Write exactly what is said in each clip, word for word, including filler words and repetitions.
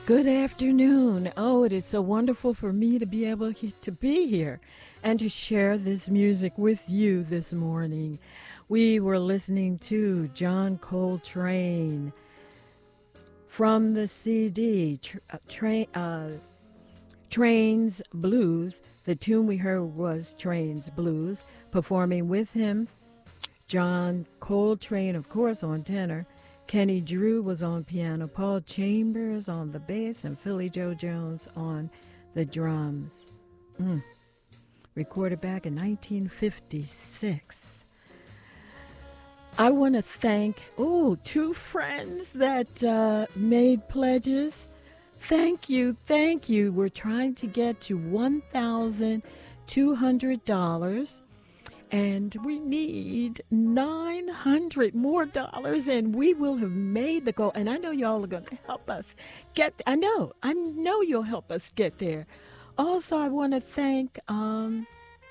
Good afternoon. Oh, it is so wonderful for me to be able to be here and to share this music with you this morning. We were listening to John Coltrane from the C D Tra- uh, Train's Blues. The tune we heard was Train's Blues. Performing with him, John Coltrane, of course, on tenor. Kenny Drew was on piano, Paul Chambers on the bass, and Philly Joe Jones on the drums. Mm. Recorded back in nineteen fifty-six. I want to thank, oh, two friends that uh, made pledges. Thank you, thank you. We're trying to get to one thousand two hundred dollars. And we need nine hundred more dollars, and we will have made the goal. And I know y'all are going to help us get, I know, I know you'll help us get there. Also, I want to thank um,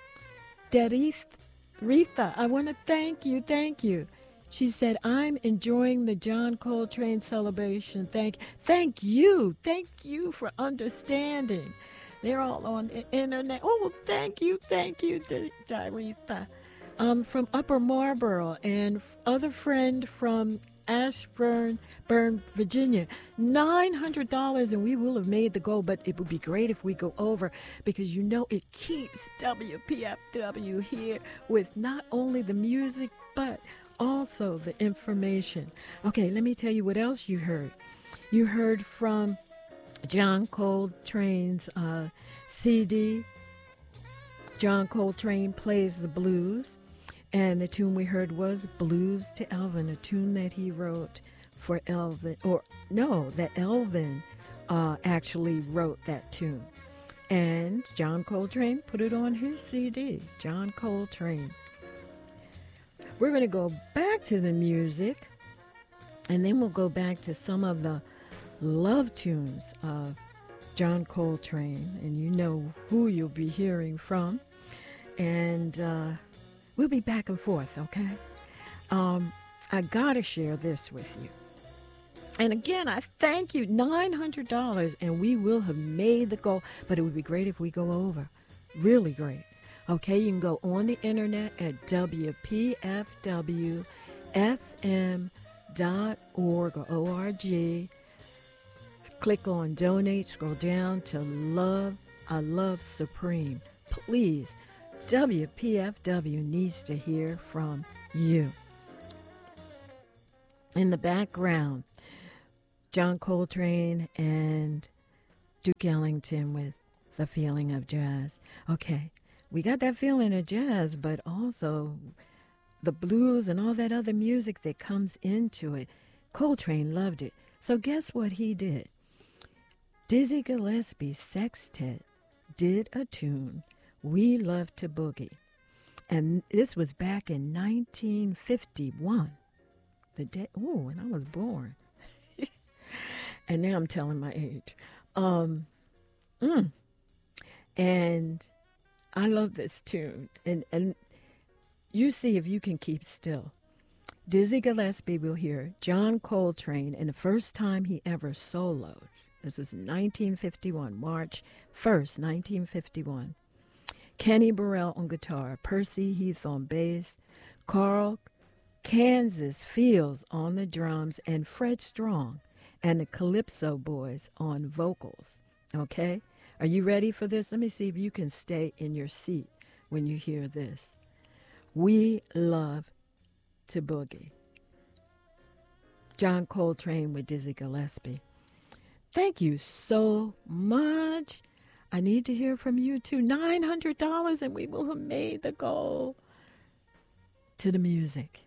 Deretha. I want to thank you, thank you. She said, I'm enjoying the John Coltrane celebration. Thank, thank you, thank you for understanding. They're all on the internet. Oh, well, thank you, thank you, Deretha. Um, from Upper Marlboro, and other friend from Ashburn, Burn, Virginia. nine hundred dollars, and we will have made the goal, but it would be great if we go over, because you know it keeps W P F W here with not only the music, but also the information. Okay, let me tell you what else you heard. You heard from John Coltrane's uh, C D. John Coltrane Plays the Blues, and the tune we heard was Blues to Elvin, a tune that he wrote for Elvin, or no, that Elvin uh, actually wrote that tune. And John Coltrane put it on his C D, John Coltrane. We're going to go back to the music, and then we'll go back to some of the love tunes of John Coltrane, and you know who you'll be hearing from. And uh, we'll be back and forth, okay? Um, I got to share this with you. And again, I thank you. nine hundred dollars, and we will have made the goal, but it would be great if we go over. Really great. Okay, you can go on the internet at W P F W F M dot org or O R G. Click on donate, scroll down to Love, I Love Supreme. Please, W P F W needs to hear from you. In the background, John Coltrane and Duke Ellington with The Feeling of Jazz. Okay, we got that feeling of jazz, but also the blues and all that other music that comes into it. Coltrane loved it. So guess what he did? Dizzy Gillespie's sextet did a tune, We Love to Boogie. And this was back in nineteen fifty-one. The day, oh, when I was born. And now I'm telling my age. Um, mm. And I love this tune. And, and you see if you can keep still. Dizzy Gillespie will hear John Coltrane, and the first time he ever soloed. This was nineteen fifty-one, March first, nineteen fifty-one. Kenny Burrell on guitar, Percy Heath on bass, Carl Kansas Fields on the drums, and Fred Strong and the Calypso Boys on vocals. Okay? Are you ready for this? Let me see if you can stay in your seat when you hear this. We Love to Boogie. John Coltrane with Dizzy Gillespie. Thank you so much. I need to hear from you too. nine hundred dollars, and we will have made the goal. To the music.